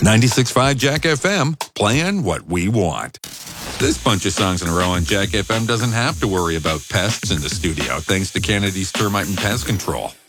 96.5 Jack FM, playing what we want. This bunch of songs in a row on Jack FM doesn't have to worry about pests in the studio, thanks to Kennedy's Termite and Pest Control.